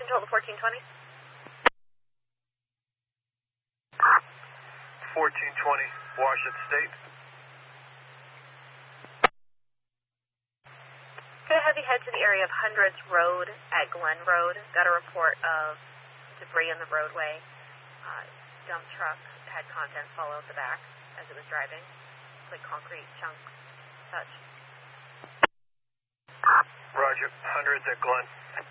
control to 1420. 1420, Washington State. Go ahead, head to the area of Hundreds Road at Glen Road. Got a report of debris in the roadway. Dump truck had contents fall out the back as it was driving. Like concrete chunks, such. Roger, Hundreds at Glen.